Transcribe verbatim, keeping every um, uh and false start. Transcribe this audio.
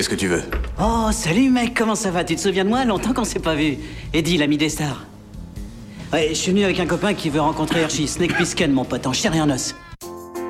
Qu'est-ce que tu veux? Oh, salut mec, comment ça va? Tu te souviens de moi? Longtemps qu'on s'est pas vu. Eddie, l'ami des stars. Ouais, je suis venu avec un copain qui veut rencontrer Hershey, Snake Plissken, mon pote, en chair et en os.